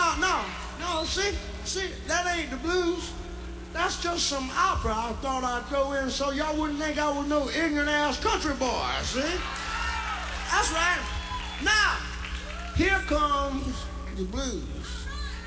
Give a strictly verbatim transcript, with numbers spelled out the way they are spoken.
no, no, no, see, see, that ain't the blues. That's just some opera I thought I'd throw in so y'all wouldn't think I was no ignorant-ass country boy, see? That's right. Now, here comes the blues.